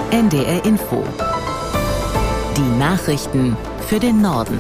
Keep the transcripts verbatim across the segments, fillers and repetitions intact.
N D R Info. Die Nachrichten für den Norden.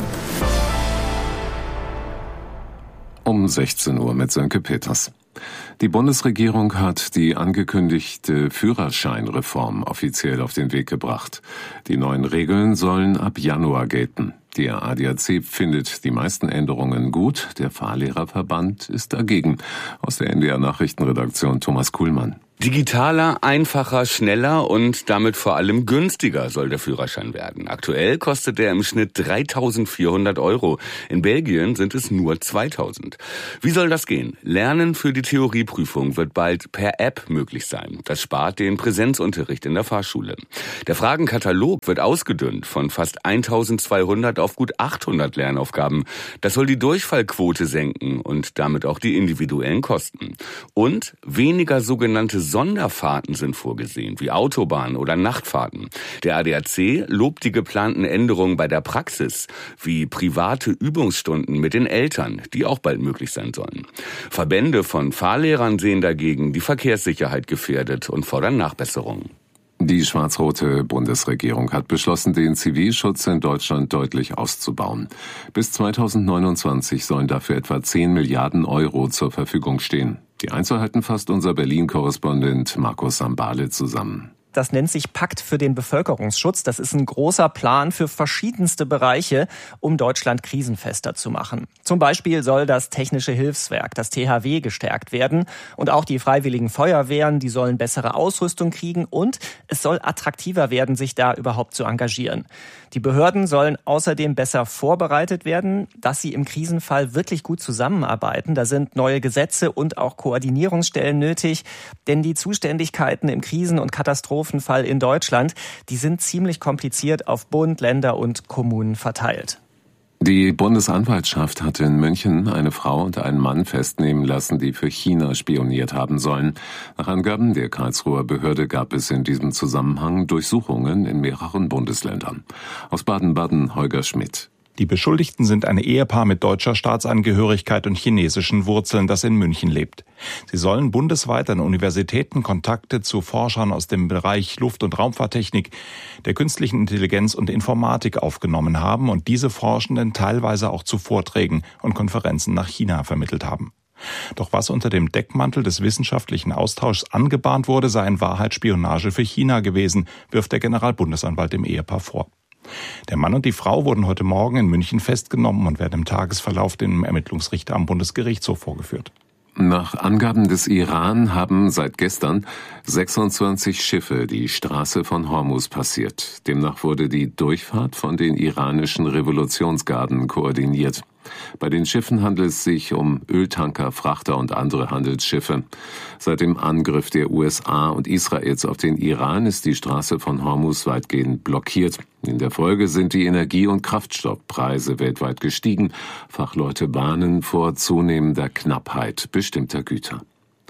Um sechzehn Uhr mit Sönke Peters. Die Bundesregierung hat die angekündigte Führerscheinreform offiziell auf den Weg gebracht. Die neuen Regeln sollen ab Januar gelten. Der A D A C findet die meisten Änderungen gut, der Fahrlehrerverband ist dagegen. Aus der N D R Nachrichtenredaktion Thomas Kuhlmann. Digitaler, einfacher, schneller und damit vor allem günstiger soll der Führerschein werden. Aktuell kostet er im Schnitt dreitausendvierhundert Euro. In Belgien sind es nur zweitausend. Wie soll das gehen? Lernen für die Theorieprüfung wird bald per App möglich sein. Das spart den Präsenzunterricht in der Fahrschule. Der Fragenkatalog wird ausgedünnt von fast eintausendzweihundert auf gut achthundert Lernaufgaben. Das soll die Durchfallquote senken und damit auch die individuellen Kosten. Und weniger sogenannte Sonderfahrten sind vorgesehen, wie Autobahn- oder Nachtfahrten. Der A D A C lobt die geplanten Änderungen bei der Praxis, wie private Übungsstunden mit den Eltern, die auch bald möglich sein sollen. Verbände von Fahrlehrern sehen dagegen die Verkehrssicherheit gefährdet und fordern Nachbesserungen. Die schwarz-rote Bundesregierung hat beschlossen, den Zivilschutz in Deutschland deutlich auszubauen. Bis zweitausendneunundzwanzig sollen dafür etwa zehn Milliarden Euro zur Verfügung stehen. Die Einzelheiten fasst unser Berlin-Korrespondent Markus Sambale zusammen. Das nennt sich Pakt für den Bevölkerungsschutz. Das ist ein großer Plan für verschiedenste Bereiche, um Deutschland krisenfester zu machen. Zum Beispiel soll das Technische Hilfswerk, das T H W, gestärkt werden. Und auch die freiwilligen Feuerwehren, die sollen bessere Ausrüstung kriegen. Und es soll attraktiver werden, sich da überhaupt zu engagieren. Die Behörden sollen außerdem besser vorbereitet werden, dass sie im Krisenfall wirklich gut zusammenarbeiten. Da sind neue Gesetze und auch Koordinierungsstellen nötig. Denn die Zuständigkeiten im Krisen- und Katastrophen Fall in Deutschland, die sind ziemlich kompliziert auf Bund, Länder und Kommunen verteilt. Die Bundesanwaltschaft hat in München eine Frau und einen Mann festnehmen lassen, die für China spioniert haben sollen. Nach Angaben der Karlsruher Behörde gab es in diesem Zusammenhang Durchsuchungen in mehreren Bundesländern. Aus Baden-Baden Holger Schmidt. Die Beschuldigten sind ein Ehepaar mit deutscher Staatsangehörigkeit und chinesischen Wurzeln, das in München lebt. Sie sollen bundesweit an Universitäten Kontakte zu Forschern aus dem Bereich Luft- und Raumfahrttechnik, der künstlichen Intelligenz und Informatik aufgenommen haben und diese Forschenden teilweise auch zu Vorträgen und Konferenzen nach China vermittelt haben. Doch was unter dem Deckmantel des wissenschaftlichen Austauschs angebahnt wurde, sei in Wahrheit Spionage für China gewesen, wirft der Generalbundesanwalt dem Ehepaar vor. Der Mann und die Frau wurden heute Morgen in München festgenommen und werden im Tagesverlauf dem Ermittlungsrichter am Bundesgerichtshof vorgeführt. Nach Angaben des Iran haben seit gestern sechsundzwanzig Schiffe die Straße von Hormuz passiert. Demnach wurde die Durchfahrt von den iranischen Revolutionsgarden koordiniert. Bei den Schiffen handelt es sich um Öltanker, Frachter und andere Handelsschiffe. Seit dem Angriff der U S A und Israels auf den Iran ist die Straße von Hormuz weitgehend blockiert. In der Folge sind die Energie- und Kraftstoffpreise weltweit gestiegen. Fachleute warnen vor zunehmender Knappheit bestimmter Güter.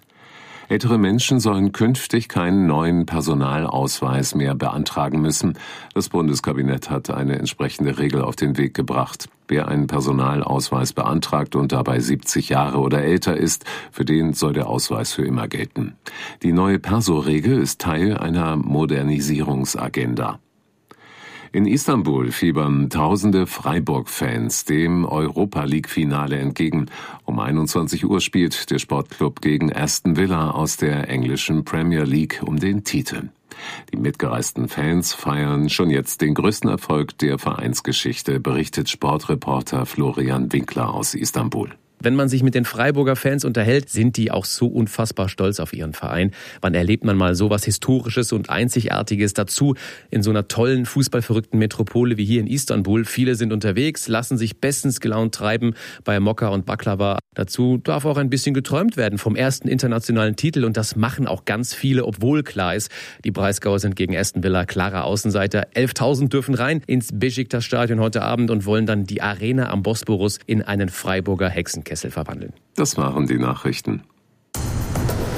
Ältere Menschen sollen künftig keinen neuen Personalausweis mehr beantragen müssen. Das Bundeskabinett hat eine entsprechende Regel auf den Weg gebracht. Wer einen Personalausweis beantragt und dabei siebzig Jahre oder älter ist, für den soll der Ausweis für immer gelten. Die neue Perso-Regel ist Teil einer Modernisierungsagenda. In Istanbul fiebern tausende Freiburg-Fans dem Europa-League-Finale entgegen. Um einundzwanzig Uhr spielt der Sportclub gegen Aston Villa aus der englischen Premier League um den Titel. Die mitgereisten Fans feiern schon jetzt den größten Erfolg der Vereinsgeschichte, berichtet Sportreporter Florian Winkler aus Istanbul. Wenn man sich mit den Freiburger Fans unterhält, sind die auch so unfassbar stolz auf ihren Verein. Wann erlebt man mal sowas Historisches und Einzigartiges dazu in so einer tollen, fußballverrückten Metropole wie hier in Istanbul? Viele sind unterwegs, lassen sich bestens gelaunt treiben bei Mokka und Baklava. Dazu darf auch ein bisschen geträumt werden vom ersten internationalen Titel und das machen auch ganz viele, obwohl klar ist, die Breisgauer sind gegen Aston Villa klarer Außenseiter. elftausend dürfen rein ins Beşiktaş-Stadion heute Abend und wollen dann die Arena am Bosporus in einen Freiburger Hexenkessel verwandeln. Das waren die Nachrichten.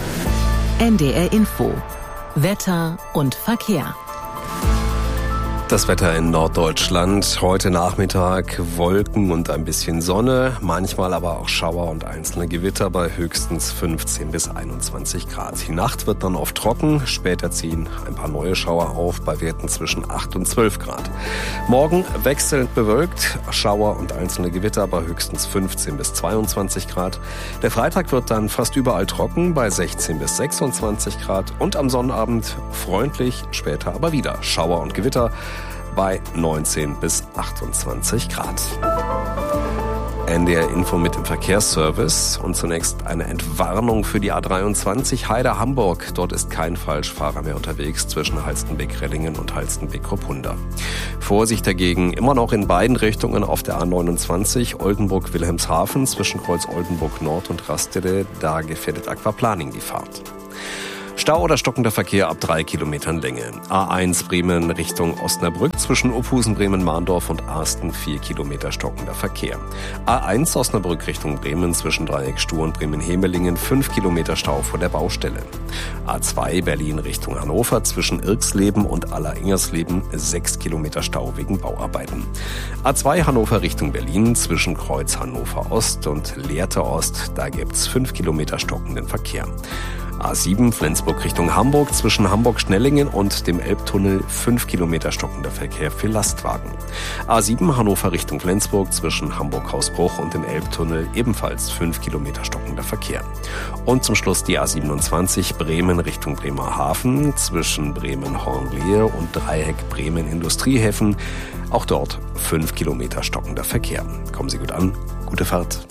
N D R Info. Wetter und Verkehr. Das Wetter in Norddeutschland. Heute Nachmittag Wolken und ein bisschen Sonne, manchmal aber auch Schauer und einzelne Gewitter bei höchstens fünfzehn bis einundzwanzig Grad. Die Nacht wird dann oft trocken, später ziehen ein paar neue Schauer auf bei Werten zwischen acht und zwölf Grad. Morgen wechselnd bewölkt, Schauer und einzelne Gewitter bei höchstens fünfzehn bis zweiundzwanzig Grad. Der Freitag wird dann fast überall trocken bei sechzehn bis sechsundzwanzig Grad und am Sonnabend freundlich, später aber wieder Schauer und Gewitter bei neunzehn bis achtundzwanzig Grad. N D R Info mit dem Verkehrsservice und zunächst eine Entwarnung für die A dreiundzwanzig Heide-Hamburg. Dort ist kein Falschfahrer mehr unterwegs zwischen Halstenbek-Rellingen und Halstenbek-Kropunda. Vorsicht dagegen immer noch in beiden Richtungen auf der A neunundzwanzig Oldenburg-Wilhelmshaven zwischen Kreuz Oldenburg Nord und Rastede. Da gefährdet Aquaplaning die Fahrt. Stau oder stockender Verkehr ab drei Kilometern Länge. A eins Bremen Richtung Osnabrück zwischen Opusen, Bremen-Mahndorf und Arsten vier Kilometer stockender Verkehr. A eins Osnabrück Richtung Bremen zwischen Dreieck Stuhr und Bremen-Hemelingen fünf Kilometer Stau vor der Baustelle. A zwei Berlin Richtung Hannover zwischen Irksleben und Aller-Ingersleben sechs Kilometer Stau wegen Bauarbeiten. A zwei Hannover Richtung Berlin zwischen Kreuz Hannover Ost und Lehrte Ost, da gibt's fünf Kilometer stockenden Verkehr. A sieben Flensburg Richtung Hamburg zwischen Hamburg-Schnellingen und dem Elbtunnel fünf Kilometer stockender Verkehr für Lastwagen. A sieben Hannover Richtung Flensburg zwischen Hamburg-Hausbruch und dem Elbtunnel ebenfalls fünf Kilometer stockender Verkehr. Und zum Schluss die A siebenundzwanzig Bremen Richtung Bremerhaven zwischen Bremen-Hornlehe und Dreieck Bremen-Industriehäfen. Auch dort fünf Kilometer stockender Verkehr. Kommen Sie gut an, gute Fahrt.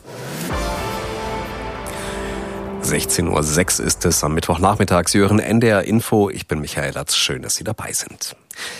sechzehn Uhr sechs ist es am Mittwochnachmittag. Sie hören N D R Info. Ich bin Michael Latz. Schön, dass Sie dabei sind.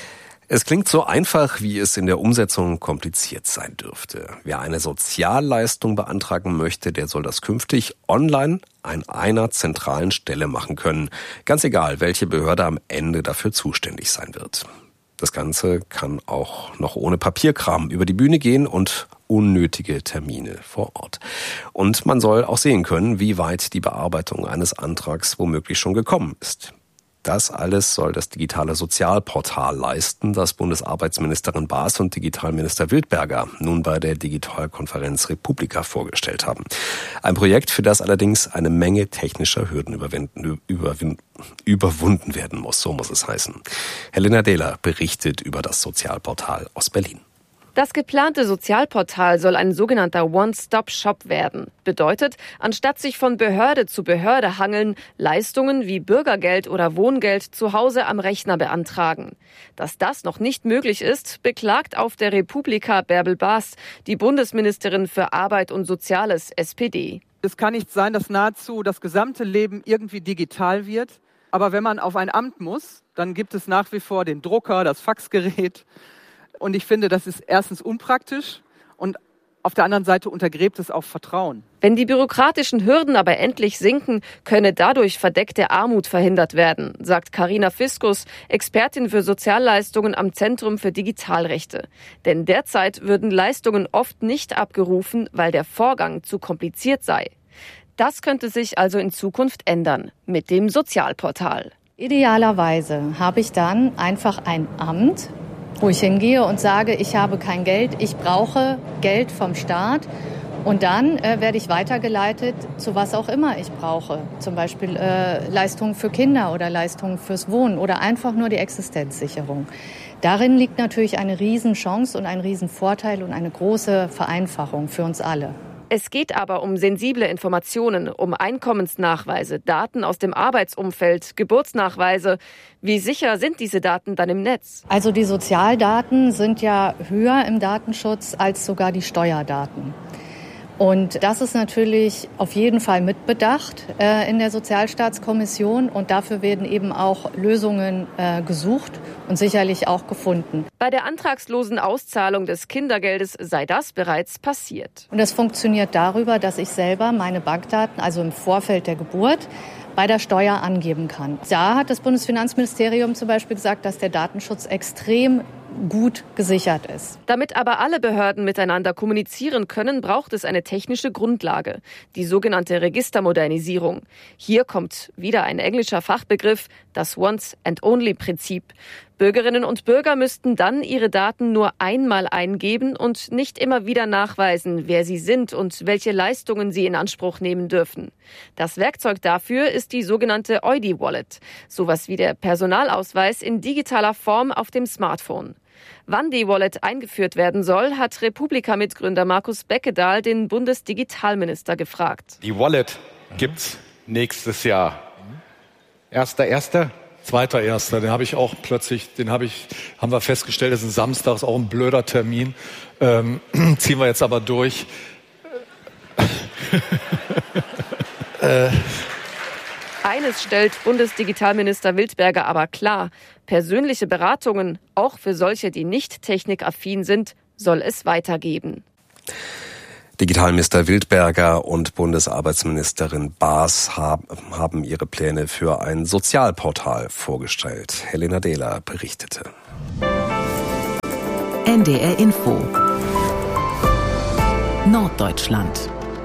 Es klingt so einfach, wie es in der Umsetzung kompliziert sein dürfte. Wer eine Sozialleistung beantragen möchte, der soll das künftig online an einer zentralen Stelle machen können. Ganz egal, welche Behörde am Ende dafür zuständig sein wird. Das Ganze kann auch noch ohne Papierkram über die Bühne gehen und unnötige Termine vor Ort. Und man soll auch sehen können, wie weit die Bearbeitung eines Antrags womöglich schon gekommen ist. Das alles soll das digitale Sozialportal leisten, das Bundesarbeitsministerin Baas und Digitalminister Wildberger nun bei der Digitalkonferenz Republika vorgestellt haben. Ein Projekt, für das allerdings eine Menge technischer Hürden überwinden, überwin, überwunden werden muss, so muss es heißen. Helena Dehler berichtet über das Sozialportal aus Berlin. Das geplante Sozialportal soll ein sogenannter One-Stop-Shop werden. Bedeutet, anstatt sich von Behörde zu Behörde hangeln, Leistungen wie Bürgergeld oder Wohngeld zu Hause am Rechner beantragen. Dass das noch nicht möglich ist, beklagt auf der Republika Bärbel Baas, die Bundesministerin für Arbeit und Soziales, S P D. Es kann nicht sein, dass nahezu das gesamte Leben irgendwie digital wird. Aber wenn man auf ein Amt muss, dann gibt es nach wie vor den Drucker, das Faxgerät. Und ich finde, das ist erstens unpraktisch und auf der anderen Seite untergräbt es auch Vertrauen. Wenn die bürokratischen Hürden aber endlich sinken, könne dadurch verdeckte Armut verhindert werden, sagt Carina Fiskus, Expertin für Sozialleistungen am Zentrum für Digitalrechte. Denn derzeit würden Leistungen oft nicht abgerufen, weil der Vorgang zu kompliziert sei. Das könnte sich also in Zukunft ändern mit dem Sozialportal. Idealerweise habe ich dann einfach ein Amt, wo ich hingehe und sage, ich habe kein Geld, ich brauche Geld vom Staat. Und dann äh, werde ich weitergeleitet zu was auch immer ich brauche. Zum Beispiel äh, Leistungen für Kinder oder Leistungen fürs Wohnen oder einfach nur die Existenzsicherung. Darin liegt natürlich eine Riesenchance und ein Riesenvorteil und eine große Vereinfachung für uns alle. Es geht aber um sensible Informationen, um Einkommensnachweise, Daten aus dem Arbeitsumfeld, Geburtsnachweise. Wie sicher sind diese Daten dann im Netz? Also die Sozialdaten sind ja höher im Datenschutz als sogar die Steuerdaten. Und das ist natürlich auf jeden Fall mitbedacht äh, in der Sozialstaatskommission. Und dafür werden eben auch Lösungen äh, gesucht und sicherlich auch gefunden. Bei der antragslosen Auszahlung des Kindergeldes sei das bereits passiert. Und das funktioniert darüber, dass ich selber meine Bankdaten, also im Vorfeld der Geburt, bei der Steuer angeben kann. Da hat das Bundesfinanzministerium zum Beispiel gesagt, dass der Datenschutz extrem gut gesichert ist. Damit aber alle Behörden miteinander kommunizieren können, braucht es eine technische Grundlage, die sogenannte Registermodernisierung. Hier kommt wieder ein englischer Fachbegriff, das Once-and-Only-Prinzip. Bürgerinnen und Bürger müssten dann ihre Daten nur einmal eingeben und nicht immer wieder nachweisen, wer sie sind und welche Leistungen sie in Anspruch nehmen dürfen. Das Werkzeug dafür ist die sogenannte O I D I-Wallet, sowas wie der Personalausweis in digitaler Form auf dem Smartphone. Wann die Wallet eingeführt werden soll, hat Republika-Mitgründer Markus Beckedahl den Bundesdigitalminister gefragt. Die Wallet gibt's nächstes Jahr. Erster Erster. Zweiter Erster, den habe ich auch plötzlich, den habe ich, haben wir festgestellt, das ist ein Samstag, ist auch ein blöder Termin. Ähm, ziehen wir jetzt aber durch. äh. Eines stellt Bundesdigitalminister Wildberger aber klar: Persönliche Beratungen, auch für solche, die nicht technikaffin sind, soll es weitergeben. Digitalminister Wildberger und Bundesarbeitsministerin Baas haben ihre Pläne für ein Sozialportal vorgestellt. Helena Dehler berichtete. N D R Info Norddeutschland.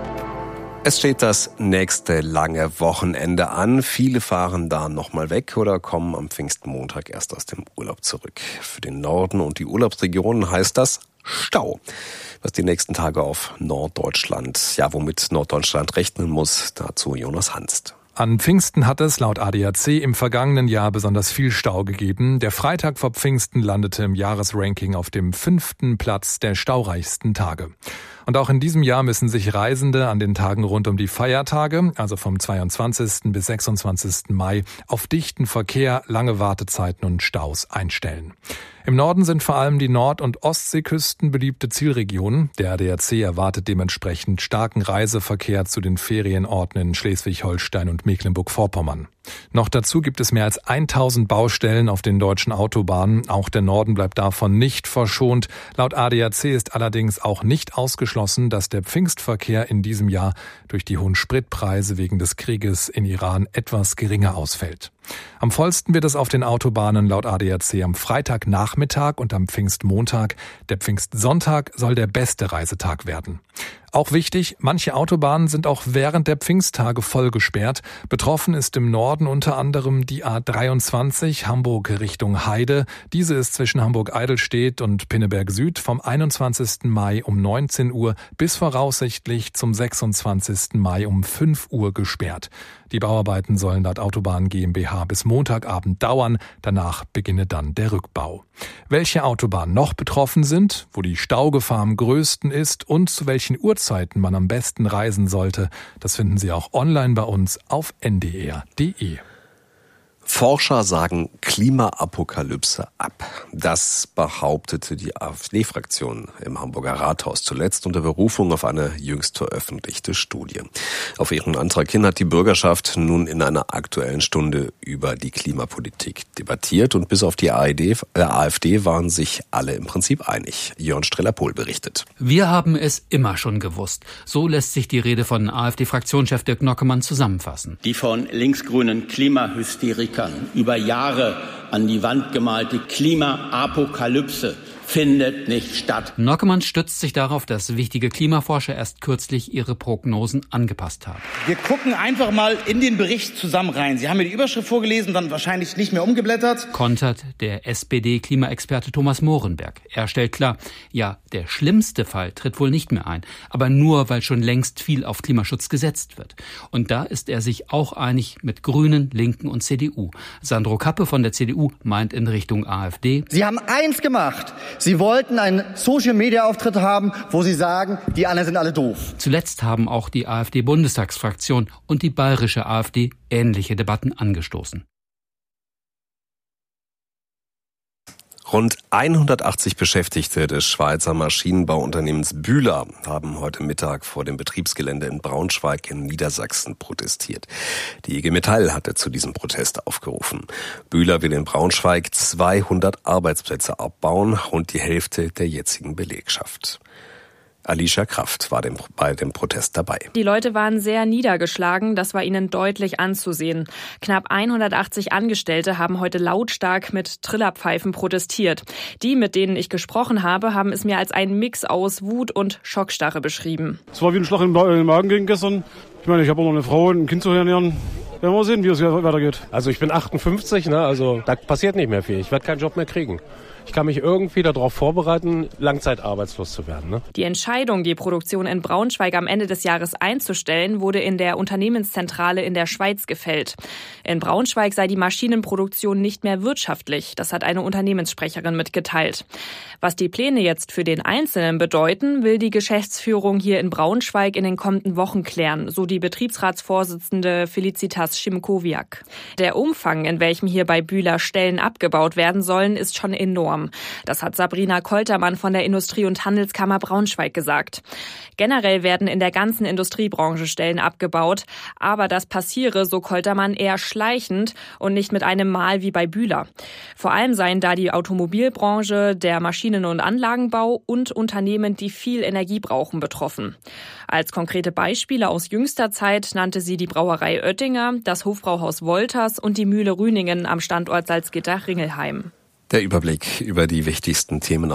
Es steht das nächste lange Wochenende an. Viele fahren da nochmal weg oder kommen am Pfingstmontag erst aus dem Urlaub zurück. Für den Norden und die Urlaubsregionen heißt das Stau. Was die nächsten Tage auf Norddeutschland, ja, womit Norddeutschland rechnen muss, dazu Jonas Hanst. An Pfingsten hat es laut A D A C im vergangenen Jahr besonders viel Stau gegeben. Der Freitag vor Pfingsten landete im Jahresranking auf dem fünften Platz der staureichsten Tage. Und auch in diesem Jahr müssen sich Reisende an den Tagen rund um die Feiertage, also vom zweiundzwanzigsten bis sechsundzwanzigsten Mai, auf dichten Verkehr, lange Wartezeiten und Staus einstellen. Im Norden sind vor allem die Nord- und Ostseeküsten beliebte Zielregionen. Der A D A C erwartet dementsprechend starken Reiseverkehr zu den Ferienorten in Schleswig-Holstein und Mecklenburg-Vorpommern. Noch dazu gibt es mehr als tausend Baustellen auf den deutschen Autobahnen. Auch der Norden bleibt davon nicht verschont. Laut A D A C ist allerdings auch nicht ausgeschlossen, dass der Pfingstverkehr in diesem Jahr durch die hohen Spritpreise wegen des Krieges in Iran etwas geringer ausfällt. Am vollsten wird es auf den Autobahnen laut A D A C am Freitagnachmittag und am Pfingstmontag. Der Pfingstsonntag soll der beste Reisetag werden. Auch wichtig, manche Autobahnen sind auch während der Pfingsttage voll gesperrt. Betroffen ist im Norden unter anderem die A dreiundzwanzig Hamburg Richtung Heide. Diese ist zwischen Hamburg-Eidelstedt und Pinneberg Süd vom einundzwanzigsten Mai um neunzehn Uhr bis voraussichtlich zum sechsundzwanzigsten Mai um fünf Uhr gesperrt. Die Bauarbeiten sollen laut Autobahn GmbH bis Montagabend dauern. Danach beginne dann der Rückbau. Welche Autobahnen noch betroffen sind, wo die Staugefahr am größten ist und zu welchen Uhrzeiten man am besten reisen sollte, das finden Sie auch online bei uns auf n d r punkt d e. Forscher sagen Klimaapokalypse ab. Das behauptete die AfD-Fraktion im Hamburger Rathaus zuletzt unter Berufung auf eine jüngst veröffentlichte Studie. Auf ihren Antrag hin hat die Bürgerschaft nun in einer aktuellen Stunde über die Klimapolitik debattiert und bis auf die A f D waren sich alle im Prinzip einig. Jörn Streller-Pohl berichtet. Wir haben es immer schon gewusst. So lässt sich die Rede von AfD-Fraktionschef Dirk Nockemann zusammenfassen. Die von linksgrünen Klimahysterikern über Jahre an die Wand gemalte Klimaapokalypse findet nicht statt. Nockemann stützt sich darauf, dass wichtige Klimaforscher erst kürzlich ihre Prognosen angepasst haben. Wir gucken einfach mal in den Bericht zusammen rein. Sie haben mir die Überschrift vorgelesen, dann wahrscheinlich nicht mehr umgeblättert. Kontert der S P D-Klimaexperte Thomas Mohrenberg. Er stellt klar, ja, der schlimmste Fall tritt wohl nicht mehr ein, aber nur, weil schon längst viel auf Klimaschutz gesetzt wird. Und da ist er sich auch einig mit Grünen, Linken und C D U. Sandro Kappe von der C D U meint in Richtung AfD: Sie haben eins gemacht. Sie wollten einen Social-Media-Auftritt haben, wo Sie sagen, die anderen sind alle doof. Zuletzt haben auch die AfD-Bundestagsfraktion und die bayerische AfD ähnliche Debatten angestoßen. Rund hundertachtzig Beschäftigte des Schweizer Maschinenbauunternehmens Bühler haben heute Mittag vor dem Betriebsgelände in Braunschweig in Niedersachsen protestiert. Die I G Metall hatte zu diesem Protest aufgerufen. Bühler will in Braunschweig zweihundert Arbeitsplätze abbauen, rund die Hälfte der jetzigen Belegschaft. Alicia Kraft war dem, bei dem Protest dabei. Die Leute waren sehr niedergeschlagen, das war ihnen deutlich anzusehen. Knapp hundertachtzig Angestellte haben heute lautstark mit Trillerpfeifen protestiert. Die, mit denen ich gesprochen habe, haben es mir als einen Mix aus Wut und Schockstarre beschrieben. Es war wie ein Schlag in den Magen gegen gestern. Ich meine, ich habe auch noch eine Frau und ein Kind zu ernähren. Werden wir mal sehen, wie es weitergeht. Also ich bin achtundfünfzig, ne? Also da passiert nicht mehr viel. Ich werde keinen Job mehr kriegen. Ich kann mich irgendwie darauf vorbereiten, langzeitarbeitslos zu werden. Ne? Die Entscheidung, die Produktion in Braunschweig am Ende des Jahres einzustellen, wurde in der Unternehmenszentrale in der Schweiz gefällt. In Braunschweig sei die Maschinenproduktion nicht mehr wirtschaftlich. Das hat eine Unternehmenssprecherin mitgeteilt. Was die Pläne jetzt für den Einzelnen bedeuten, will die Geschäftsführung hier in Braunschweig in den kommenden Wochen klären, so die Betriebsratsvorsitzende Felicitas Schimkowiak. Der Umfang, in welchem hier bei Bühler Stellen abgebaut werden sollen, ist schon enorm. Das hat Sabrina Koltermann von der Industrie- und Handelskammer Braunschweig gesagt. Generell werden in der ganzen Industriebranche Stellen abgebaut, aber das passiere, so Koltermann, eher schleichend und nicht mit einem Mal wie bei Bühler. Vor allem seien da die Automobilbranche, der Maschinen- und Anlagenbau und Unternehmen, die viel Energie brauchen, betroffen. Als konkrete Beispiele aus jüngster Zeit nannte sie die Brauerei Oettinger, das Hofbrauhaus Wolters und die Mühle Rüningen am Standort Salzgitter-Ringelheim. Der Überblick über die wichtigsten Themen